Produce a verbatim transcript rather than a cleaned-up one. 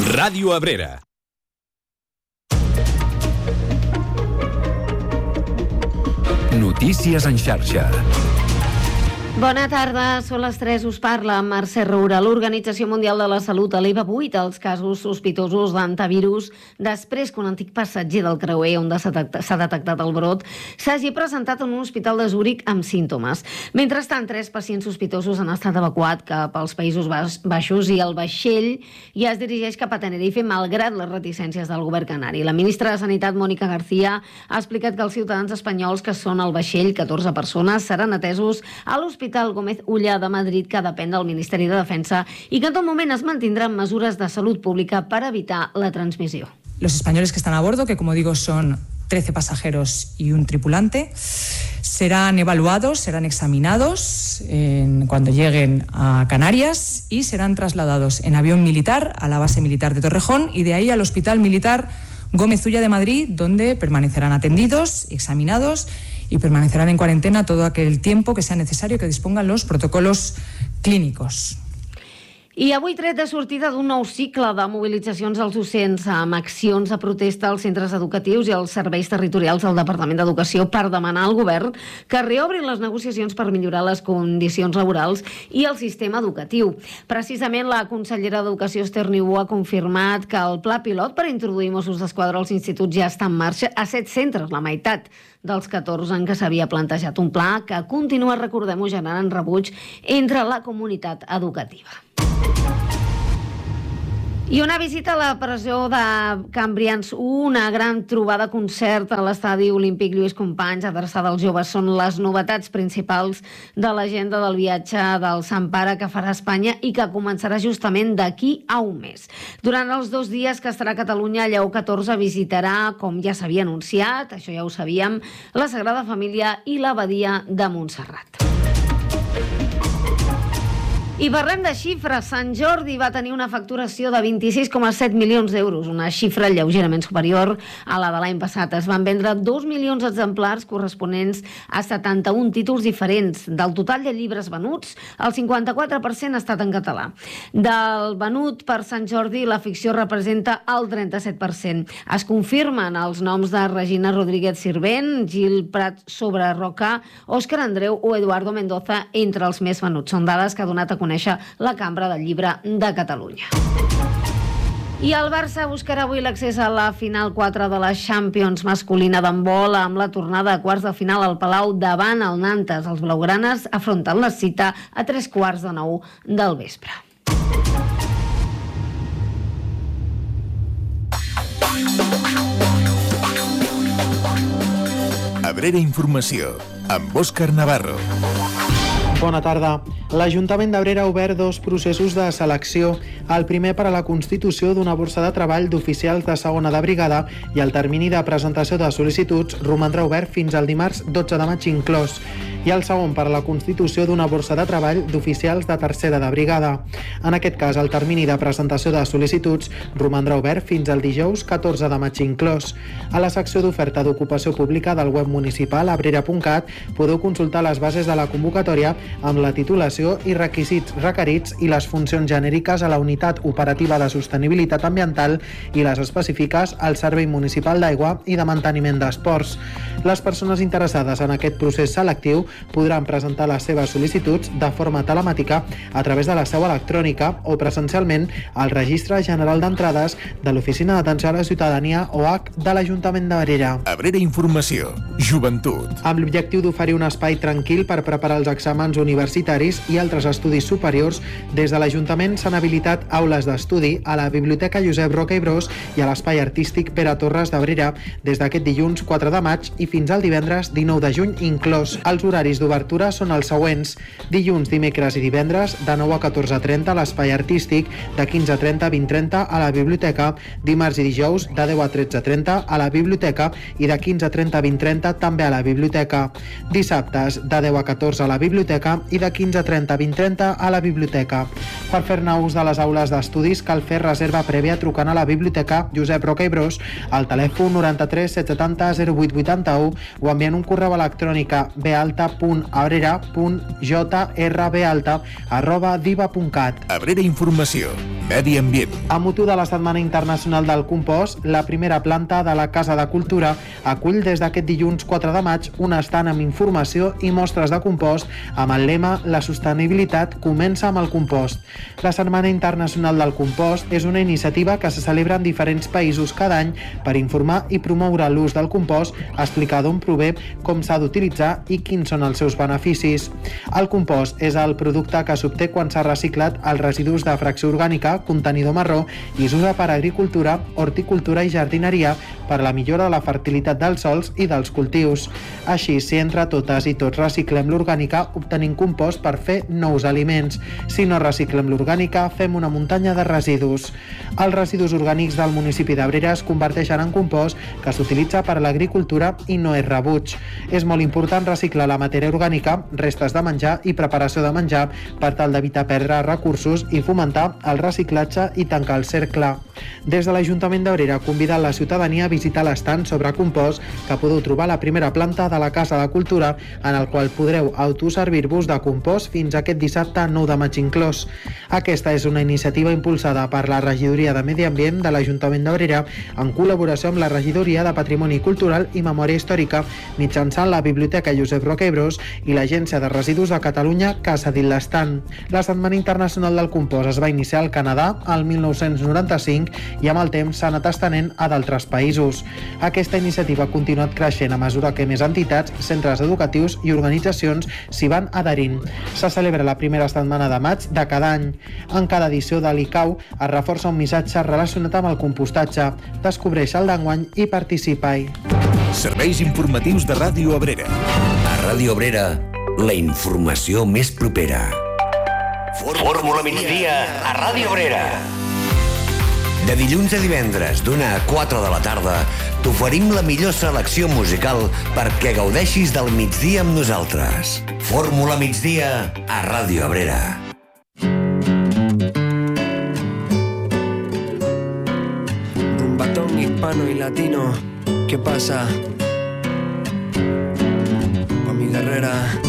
Ràdio Abrera. Notícies en xarxa. Bona tarda, són les tres, us parla Mercè Roura. L'Organització Mundial de la Salut eleva vuit els casos sospitosos d'antivirus després que un antic passatger del creuer on s'ha detectat el brot s'hagi presentat en un hospital de Zúrich amb símptomes. Mentrestant, tres pacients sospitosos han estat evacuats cap als Països Baixos i el vaixell ja es dirigeix cap a Tenerife malgrat les reticències del govern canari. La ministra de Sanitat, Mónica García, ha explicat que els ciutadans espanyols que són al vaixell, catorze persones, seran atesos a l'Hospital Gómez Ulla de Madrid, que depèn del Ministeri de Defensa, i que en tot moment es mantindran mesures de salut pública per evitar la transmissió. Los españoles que están a bordo, que como digo son trece pasajeros y un tripulante, serán evaluados, serán examinados en, cuando lleguen a Canarias y serán trasladados en avión militar a la base militar de Torrejón y de ahí al Hospital Militar Gómez Ulla de Madrid, donde permanecerán atendidos, examinados y permanecerán en cuarentena todo aquel tiempo que sea necesario que dispongan los protocolos clínicos. I avui tret de sortida d'un nou cicle de mobilitzacions als docents amb accions de protesta als centres educatius i als serveis territorials del Departament d'Educació per demanar al govern que reobrin les negociacions per millorar les condicions laborals i el sistema educatiu. Precisament la consellera d'Educació, Esther Niubó, ha confirmat que el pla pilot per introduir Mossos d'Esquadra als instituts ja està en marxa a set centres, la meitat dels catorze en què s'havia plantejat un pla que continua, recordem-ho, generant rebuig entre la comunitat educativa. I una visita a la presó de Can Brians, una gran trobada concert a l'estadi olímpic Lluís Companys adreçada als joves, són les novetats principals de l'agenda del viatge del Sant Pare que farà a Espanya i que començarà justament d'aquí a un mes. Durant els dos dies que estarà a Catalunya, Lleó catorze visitarà, com ja s'havia anunciat, això ja ho sabíem, la Sagrada Família i l'Abadia de Montserrat. I parlem de xifres. Sant Jordi va tenir una facturació de vint-i-sis coma set milions d'euros, una xifra lleugerament superior a la de l'any passat. Es van vendre dos milions d'exemplars corresponents a setanta-un títols diferents. Del total de llibres venuts, el cinquanta-quatre per cent ha estat en català. Del venut per Sant Jordi, la ficció representa el trenta-set per cent. Es confirmen els noms de Regina Rodríguez Sirvent, Gil Prat sobre Roca, Òscar Andreu o Eduardo Mendoza entre els més venuts. Són dades que ha donat a conèixer la Cambra del Llibre de Catalunya. I el Barça buscarà avui l'accés a la final quatre de la Champions masculina d'handbol amb la tornada a quarts de final al Palau davant el Nantes. Els blaugranes afronten la cita a tres quarts de nou del vespre. Abrera Informació, amb Òscar Navarro. Bona tarda. L'Ajuntament d'Abrera ha obert dos processos de selecció. El primer per a la constitució d'una borsa de treball d'oficials de segona de brigada i el termini de presentació de sol·licituds romandrà obert fins al dimarts dotze de maig inclòs. I el segon per a la constitució d'una borsa de treball d'oficials de tercera de brigada. En aquest cas, el termini de presentació de sol·licituds romandrà obert fins al dijous catorze de maig inclòs. A la secció d'oferta d'ocupació pública del web municipal abrera punt cat podeu consultar les bases de la convocatòria amb la titulació i requisits requerits i les funcions genèriques a la unitat operativa de sostenibilitat ambiental i les específiques al Servei Municipal d'Aigua i de Manteniment d'Esports. Les persones interessades en aquest procés selectiu podran presentar les seves sol·licituds de forma telemàtica a través de la seu electrònica o presencialment al Registre General d'Entrades de l'Oficina d'Atenció a la Ciutadania O H de l'Ajuntament d'Abrera. Abrera Informació, Joventut. Amb l'objectiu d'oferir un espai tranquil per preparar els exàmens universitaris i altres estudis superiors, des de l'Ajuntament s'han habilitat aules d'estudi a la Biblioteca Josep Roca i Bros i a l'Espai Artístic Pere Torres d'Abrera des d'aquest dilluns quatre de maig i fins al divendres dinou de juny inclòs. Els horaris d'obertura són els següents: dilluns, dimecres i divendres de nou a catorze trenta a l'Espai Artístic, de quinze trenta a vint trenta a la Biblioteca, dimarts i dijous de deu a tretze trenta a la Biblioteca i de quinze trenta a vint trenta també a la Biblioteca. Dissabtes de deu a catorze a la Biblioteca biblioteca i de quinze trenta a vint trenta a la biblioteca. Per fer-ne ús de les aules d'estudis cal fer reserva prèvia trucant a la biblioteca Josep Roca i Bros al telèfon noranta-tres set setanta zero vuit vuitanta-u o enviant un correu electrònic a bealta punt abrera punt jrbalta arroba diva punt cat. Abrera Informació. Medi Ambient. A motiu de la Setmana Internacional del Compost, la primera planta de la Casa de Cultura acull des d'aquest dilluns quatre de maig un estand amb informació i mostres de compost amb el lema La sostenibilitat comença amb el compost. La Setmana Internacional del Compost és una iniciativa que se celebra en diferents països cada any per informar i promoure l'ús del compost, explicar d'on prové, com s'ha d'utilitzar i quins són els seus beneficis. El compost és el producte que s'obté quan s'ha reciclat els residus de fracció orgànica, contenidor marró, i s'usa per a agricultura, horticultura i jardineria per a la millora de la fertilitat dels sols i dels cultius. Així, si entre totes i tots reciclem l'orgànica, obtenim compost per fer nous aliments. Si no reciclem l'orgànica, fem una muntanya de residus. Els residus orgànics del municipi d'Abrera es converteixen en compost que s'utilitza per a l'agricultura i no és rebuig. És molt important reciclar la matèria orgànica, restes de menjar i preparació de menjar per tal d'evitar perdre recursos i fomentar el reciclatge i tancar el cercle. Des de l'Ajuntament d'Abrera convida la ciutadania a visitar l'estand sobre compost que podeu trobar a la primera planta de la Casa de Cultura, en el qual podreu autoservir-vos de compost fins aquest dissabte nou de maig inclòs. Aquesta és una iniciativa impulsada per la Regidoria de Medi Ambient de l'Ajuntament d'Abrera en col·laboració amb la Regidoria de Patrimoni Cultural i Memòria Històrica mitjançant la Biblioteca Josep Roca i Bros i l'Agència de Residus de Catalunya que ha cedit l'estand. La Setmana Internacional del Compost es va iniciar al Canadà el mil nou-cents noranta-cinc i amb el temps s'ha anat estenent a d'altres països. Aquesta iniciativa ha continuat creixent a mesura que més entitats, centres educatius i organitzacions s'hi van adherint. Se celebra la primera setmana de maig de cada any. En cada edició de l'I C A U es reforça un missatge relacionat amb el compostatge. Descobreix el d'enguany i participa-hi. Serveis informatius de Ràdio Abrera. A Ràdio Abrera, la informació més propera. Fórmula migdia a Ràdio Abrera. De dilluns a divendres, d'una a quatre de la tarda, t'oferim la millor selecció musical perquè gaudeixis del migdia amb nosaltres. Fórmula migdia a Ràdio Abrera. Rumbatón hispano y latino, ¿qué pasa? Pa' mi guerrera.